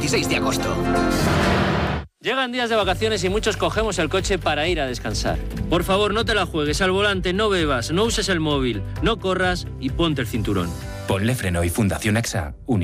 26 de agosto. Llegan días de vacaciones y muchos cogemos el coche para ir a descansar. Por favor, no te la juegues al volante, no bebas, no uses el móvil, no corras y ponte el cinturón. Ponle Freno y Fundación AXA.